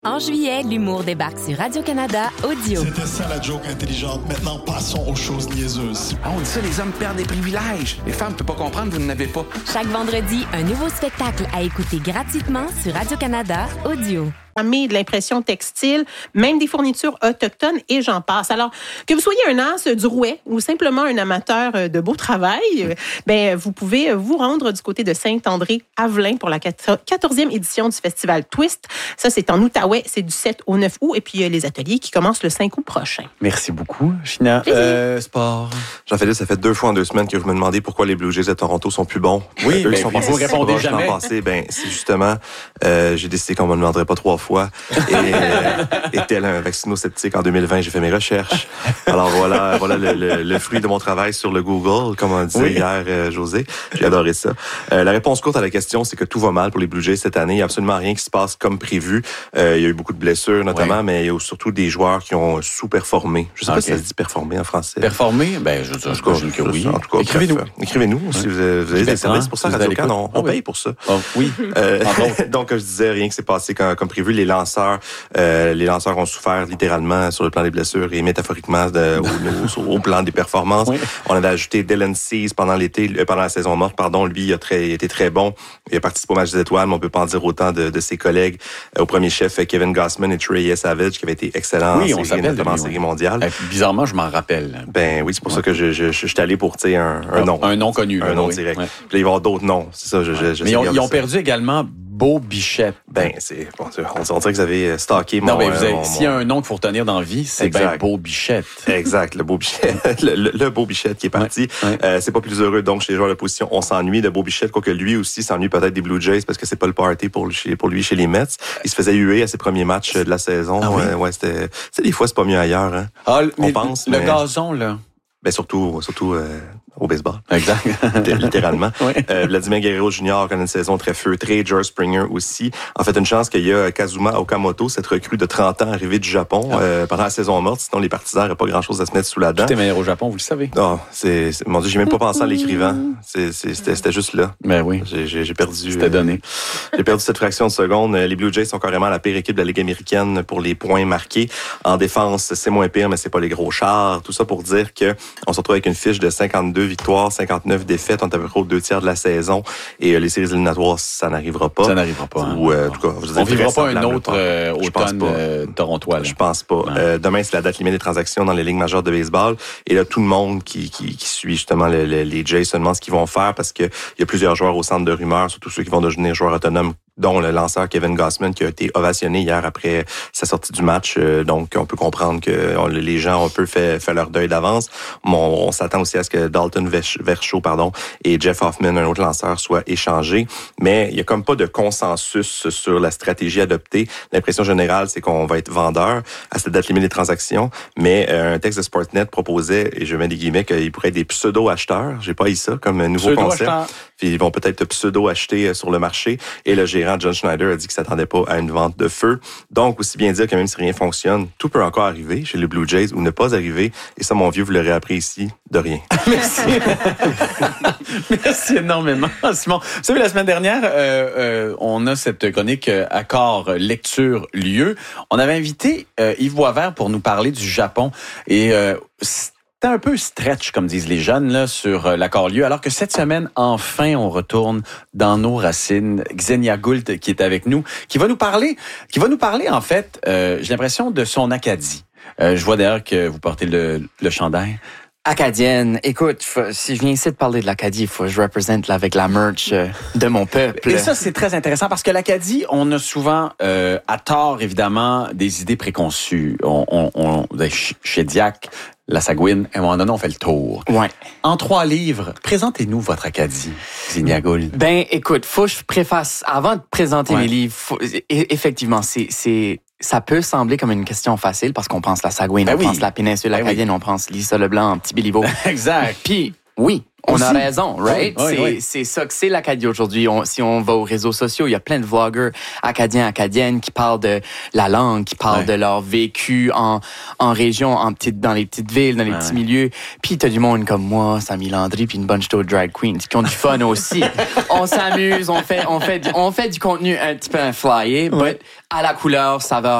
En juillet, l'humour débarque sur Radio-Canada Audio. C'était ça la joke intelligente. Maintenant, passons aux choses niaiseuses. Ah, on dit ça, les hommes perdent des privilèges. Les femmes ne peuvent pas comprendre, vous n'en avez pas. Chaque vendredi, un nouveau spectacle à écouter gratuitement sur Radio-Canada Audio. De l'impression textile, même des fournitures autochtones et j'en passe. Alors, que vous soyez un as du rouet ou simplement un amateur de beau travail, vous pouvez vous rendre du côté de Saint-André-Avelin pour la 14e édition du festival Twist. Ça, c'est en Outaouais, c'est du 7 au 9 août et puis les ateliers qui commencent le 5 août prochain. Merci beaucoup, China. Sport. Jean-Philippe, ça fait 2 fois en 2 semaines que vous me demandez pourquoi les Blue Jays de Toronto sont plus bons. Oui, mais vous répondez jamais. C'est justement, j'ai décidé qu'on me demanderait pas 3 fois. Et tel un vaccino-sceptique en 2020, j'ai fait mes recherches. Alors voilà le fruit de mon travail sur le Google, comme on disait hier, José. J'ai adoré ça. La réponse courte à la question, c'est que tout va mal pour les Blue Jays cette année. Il n'y a absolument rien qui se passe comme prévu. Il y a eu beaucoup de blessures, notamment, mais il y a surtout des joueurs qui ont sous-performé. Je ne sais pas si ça se dit performer en français. Performer? Je dis que oui. En tout cas, écrivez-nous si vous avez des services. Pour ça, Radio-Can, on paye pour ça. Oui. Donc, comme je disais, rien qui s'est passé comme prévu. Les lanceurs ont souffert littéralement sur le plan des blessures et métaphoriquement au plan des performances. Oui. On avait ajouté Dylan Cease pendant la saison morte. Lui, il a été très bon. Il a participé au match des étoiles, mais on peut pas en dire autant de ses collègues. Au premier chef, Kevin Gausman et Trey Savage, qui avaient été excellents en série, notamment en série mondiale. Bizarrement, je m'en rappelle. Oui, c'est pour ça que je suis allé pour un nom. Un nom connu. Un nom direct. Ouais. Puis là, il va y avoir d'autres noms. C'est ça, mais ils ont perdu également Beau Bichette. On dirait que vous avez stocké mon... s'il y a un nom qu'il faut retenir dans la vie, c'est Beau Bichette. Exact, le Beau Bichette. le Beau Bichette qui est parti. Ouais. C'est pas plus heureux, donc, chez les joueurs de position. On s'ennuie de Beau Bichette, quoique lui aussi s'ennuie peut-être des Blue Jays parce que c'est pas le party pour lui chez les Mets. Il se faisait huer à ses premiers matchs de la saison. Des fois, c'est pas mieux ailleurs. Hein. On pense. Le gazon, là. Surtout au baseball. Exact. Littéralement. Oui. Vladimir Guerrero Jr. connaît une saison très feutrée. George Springer aussi. En fait, une chance qu'il y a Kazuma Okamoto, cette recrue de 30 ans arrivée du Japon pendant la saison morte. Sinon, les partisans n'auraient pas grand-chose à se mettre sous la dent. Tout est meilleur au Japon, vous le savez. Non, mon Dieu, j'ai même pas pensé en l'écrivant. C'était juste là. Ben oui. J'ai perdu. C'était donné. J'ai perdu cette fraction de seconde. Les Blue Jays sont carrément la pire équipe de la Ligue américaine pour les points marqués. En défense, c'est moins pire, mais c'est pas les gros chars. Tout ça pour dire que on se retrouve avec une fiche de 52 victoires, 59 défaites. On est à peu près aux 2 tiers de la saison. Et les séries éliminatoires, ça n'arrivera pas. Ça n'arrivera pas. Ou, en tout cas, on ne vivra pas un autre automne torontois. Je pense pas. Demain, c'est la date limite des transactions dans les ligues majeures de baseball. Et là, tout le monde qui suit justement les Jays se demande ce qu'ils vont faire parce qu'il y a plusieurs joueurs au centre de rumeurs, surtout ceux qui vont devenir joueurs autonomes, dont le lanceur Kevin Gausman qui a été ovationné hier après sa sortie du match. Donc, on peut comprendre que les gens ont un peu fait leur deuil d'avance. On s'attend aussi à ce que Dalton Varsho et Jeff Hoffman, un autre lanceur, soient échangés. Mais il y a comme pas de consensus sur la stratégie adoptée. L'impression générale, c'est qu'on va être vendeur à cette date limite des transactions. Mais un texte de Sportsnet proposait, et je mets des guillemets, qu'il pourrait être des pseudo-acheteurs. J'ai pas eu ça comme nouveau concept. Puis ils vont peut-être pseudo-acheter sur le marché. Et le gérant John Schneider a dit qu'il s'attendait pas à une vente de feu. Donc, aussi bien dire que même si rien fonctionne, tout peut encore arriver chez les Blue Jays ou ne pas arriver. Et ça, mon vieux, vous l'aurez appris ici, de rien. Merci. Merci énormément, Simon. Vous savez, la semaine dernière, on a cette chronique Accord Lecture Lieu. On avait invité Yves Boisvert pour nous parler du Japon. Et c'était un peu stretch, comme disent les jeunes, là, sur l'accord-lieu. Alors que cette semaine, enfin, on retourne dans nos racines. Xenia Gould, qui est avec nous, qui va nous parler, en fait, j'ai l'impression, de son Acadie. Je vois d'ailleurs que vous portez le chandail. Acadienne. Écoute, si je viens ici de parler de l'Acadie, il faut que je représente là avec la merch de mon peuple. Et ça, c'est très intéressant parce que l'Acadie, on a souvent, à tort, évidemment, des idées préconçues. Chez Diac, la Sagouine, à un moment donné, on fait le tour. Ouais. En 3 livres, présentez-nous votre Acadie, Xenia Gould. Écoute, faut que je préface, avant de présenter mes livres, effectivement, ça peut sembler comme une question facile parce qu'on pense la Sagouine, on pense la péninsule acadienne, on pense Lisa Leblanc, Petit Béliveau. Exact. Puis, oui, On Aussi. a raison, right? Oui. C'est ça que c'est l'Acadie aujourd'hui. Si on va aux réseaux sociaux, il y a plein de vloggers acadiens, acadiennes qui parlent de la langue, qui parlent de leur vécu en région, dans les petites villes, dans les petits milieux. Puis t'as du monde comme moi, Samy Landry, puis une bunch d'autres drag queens qui ont du fun aussi. On s'amuse, on fait du contenu un petit peu flyé, but à la couleur, saveur